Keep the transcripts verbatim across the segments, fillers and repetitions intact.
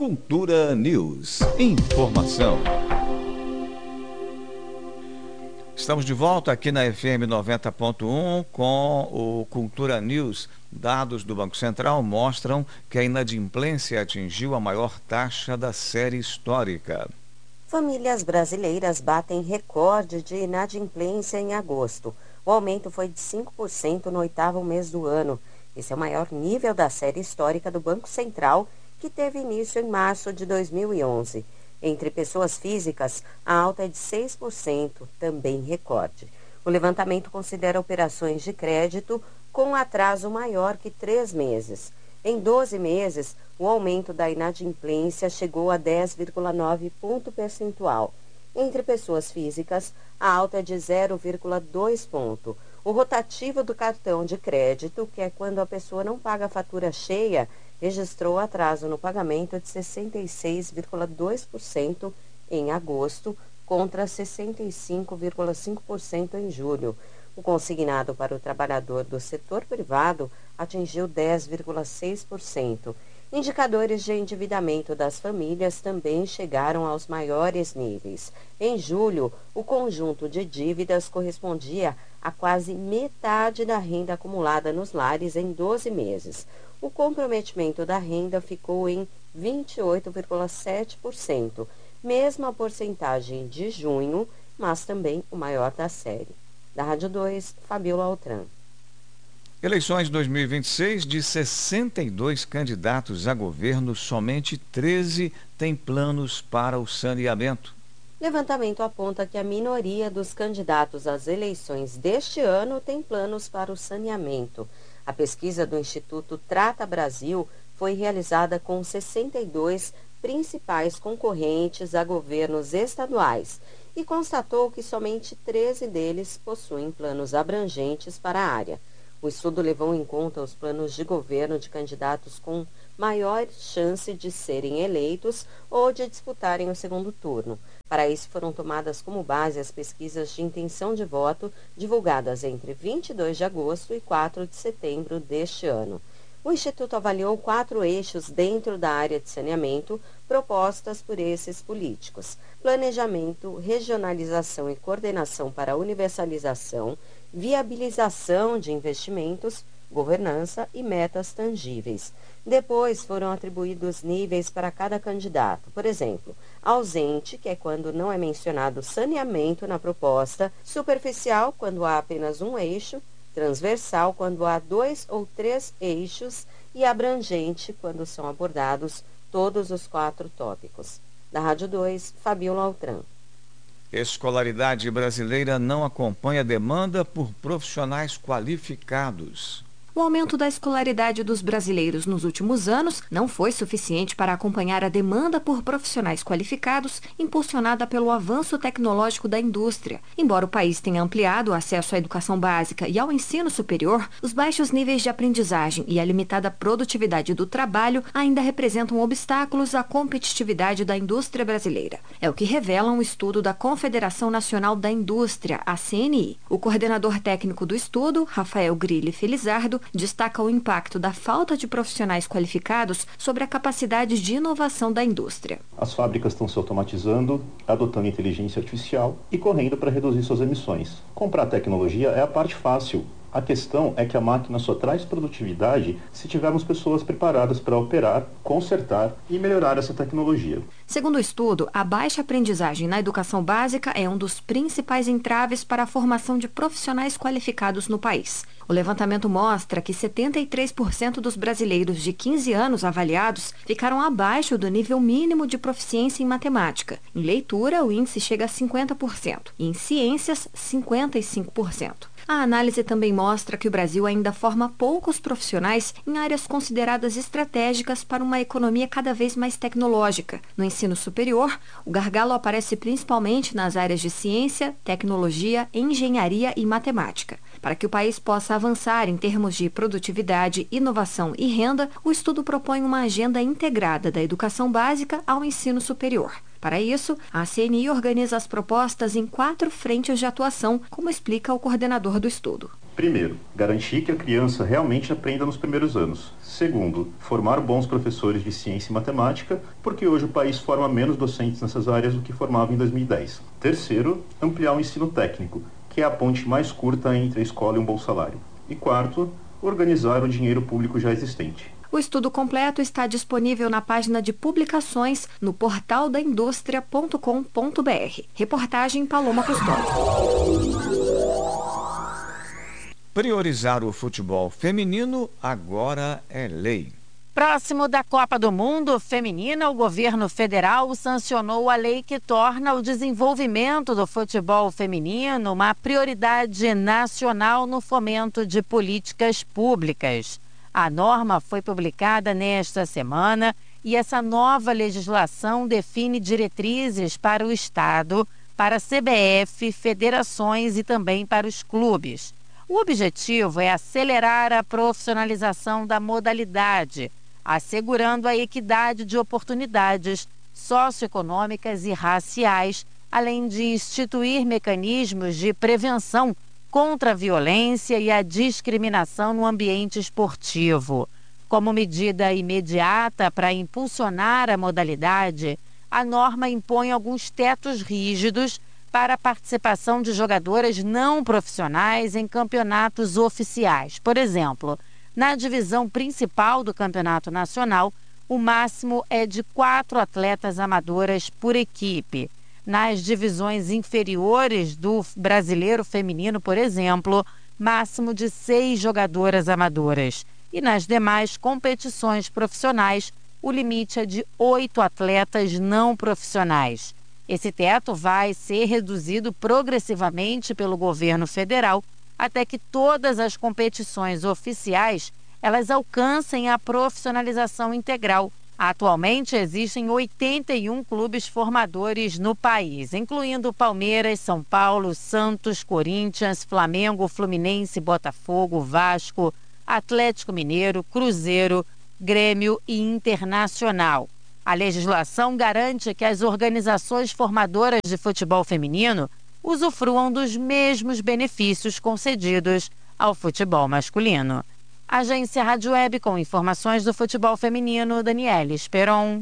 Cultura News. Informação. Estamos de volta aqui na F M noventa ponto um com o Cultura News. Dados do Banco Central mostram que a inadimplência atingiu a maior taxa da série histórica. Famílias brasileiras batem recorde de inadimplência em agosto. O aumento foi de cinco por cento no oitavo mês do ano. Esse é o maior nível da série histórica do Banco Central, que teve início em março de dois mil e onze. Entre pessoas físicas, a alta é de seis por cento, também recorde. O levantamento considera operações de crédito com atraso maior que três meses. Em doze meses, o aumento da inadimplência chegou a dez vírgula nove ponto percentual. Entre pessoas físicas, a alta é de zero vírgula dois ponto. O rotativo do cartão de crédito, que é quando a pessoa não paga a fatura cheia, registrou atraso no pagamento de sessenta e seis vírgula dois por cento em agosto, contra sessenta e cinco vírgula cinco por cento em julho. O consignado para o trabalhador do setor privado atingiu dez vírgula seis por cento. Indicadores de endividamento das famílias também chegaram aos maiores níveis. Em julho, o conjunto de dívidas correspondia a quase metade da renda acumulada nos lares em doze meses. O comprometimento da renda ficou em vinte e oito vírgula sete por cento, mesma porcentagem de junho, mas também o maior da série. Da Rádio dois, Fabíola Altran. Eleições dois mil e vinte e seis, de sessenta e dois candidatos a governo, somente treze têm planos para o saneamento. Levantamento aponta que a minoria dos candidatos às eleições deste ano tem planos para o saneamento. A pesquisa do Instituto Trata Brasil foi realizada com sessenta e dois principais concorrentes a governos estaduais e constatou que somente treze deles possuem planos abrangentes para a área. O estudo levou em conta os planos de governo de candidatos com maior chance de serem eleitos ou de disputarem o segundo turno. Para isso, foram tomadas como base as pesquisas de intenção de voto divulgadas entre vinte e dois de agosto e quatro de setembro deste ano. O Instituto avaliou quatro eixos dentro da área de saneamento propostas por esses políticos: planejamento, regionalização e coordenação para a universalização, viabilização de investimentos, governança e metas tangíveis. Depois foram atribuídos níveis para cada candidato. Por exemplo, ausente, que é quando não é mencionado saneamento na proposta, superficial, quando há apenas um eixo, transversal, quando há dois ou três eixos, e abrangente, quando são abordados todos os quatro tópicos. Da Rádio dois, Fabíola Altran. Escolaridade brasileira não acompanha a demanda por profissionais qualificados. O aumento da escolaridade dos brasileiros nos últimos anos não foi suficiente para acompanhar a demanda por profissionais qualificados, impulsionada pelo avanço tecnológico da indústria. Embora o país tenha ampliado o acesso à educação básica e ao ensino superior, os baixos níveis de aprendizagem e a limitada produtividade do trabalho ainda representam obstáculos à competitividade da indústria brasileira. É o que revela um estudo da Confederação Nacional da Indústria, a C N I. O coordenador técnico do estudo, Rafael Grilli Felizardo, destaca o impacto da falta de profissionais qualificados sobre a capacidade de inovação da indústria. As fábricas estão se automatizando, adotando inteligência artificial e correndo para reduzir suas emissões. Comprar tecnologia é a parte fácil. A questão é que a máquina só traz produtividade se tivermos pessoas preparadas para operar, consertar e melhorar essa tecnologia. Segundo o estudo, a baixa aprendizagem na educação básica é um dos principais entraves para a formação de profissionais qualificados no país. O levantamento mostra que setenta e três por cento dos brasileiros de quinze anos avaliados ficaram abaixo do nível mínimo de proficiência em matemática. Em leitura, o índice chega a cinquenta por cento e em ciências, cinquenta e cinco por cento. A análise também mostra que o Brasil ainda forma poucos profissionais em áreas consideradas estratégicas para uma economia cada vez mais tecnológica. No ensino superior, o gargalo aparece principalmente nas áreas de ciência, tecnologia, engenharia e matemática. Para que o país possa avançar em termos de produtividade, inovação e renda, o estudo propõe uma agenda integrada da educação básica ao ensino superior. Para isso, a C N I organiza as propostas em quatro frentes de atuação, como explica o coordenador do estudo. Primeiro, garantir que a criança realmente aprenda nos primeiros anos. Segundo, formar bons professores de ciência e matemática, porque hoje o país forma menos docentes nessas áreas do que formava em dois mil e dez. Terceiro, ampliar o ensino técnico, que é a ponte mais curta entre a escola e um bom salário. E quarto, organizar o dinheiro público já existente. O estudo completo está disponível na página de publicações no portal da indústria ponto com ponto br. Reportagem Paloma Custódio. Priorizar o futebol feminino agora é lei. Próximo da Copa do Mundo Feminina, o governo federal sancionou a lei que torna o desenvolvimento do futebol feminino uma prioridade nacional no fomento de políticas públicas. A norma foi publicada nesta semana e essa nova legislação define diretrizes para o Estado, para a C B F, federações e também para os clubes. O objetivo é acelerar a profissionalização da modalidade, assegurando a equidade de oportunidades socioeconômicas e raciais, além de instituir mecanismos de prevenção contra a violência e a discriminação no ambiente esportivo. Como medida imediata para impulsionar a modalidade, a norma impõe alguns tetos rígidos para a participação de jogadoras não profissionais em campeonatos oficiais. Por exemplo, na divisão principal do campeonato nacional, o máximo é de quatro atletas amadoras por equipe. Nas divisões inferiores do brasileiro feminino, por exemplo, máximo de seis jogadoras amadoras. E nas demais competições profissionais, o limite é de oito atletas não profissionais. Esse teto vai ser reduzido progressivamente pelo governo federal até que todas as competições oficiais elas alcancem a profissionalização integral. Atualmente existem oitenta e um clubes formadores no país, incluindo Palmeiras, São Paulo, Santos, Corinthians, Flamengo, Fluminense, Botafogo, Vasco, Atlético Mineiro, Cruzeiro, Grêmio e Internacional. A legislação garante que as organizações formadoras de futebol feminino usufruam dos mesmos benefícios concedidos ao futebol masculino. Agência Rádio Web com informações do futebol feminino, Daniela Esperon.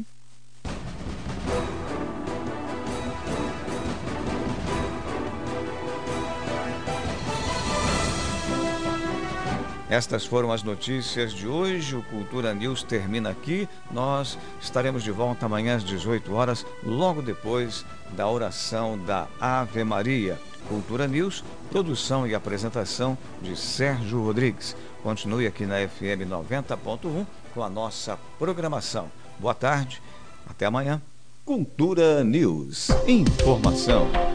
Estas foram as notícias de hoje. O Cultura News termina aqui. Nós estaremos de volta amanhã às dezoito horas, logo depois da oração da Ave Maria. Cultura News, produção e apresentação de Sérgio Rodrigues. Continue aqui na F M noventa ponto um com a nossa programação. Boa tarde, até amanhã. Cultura News. Informação.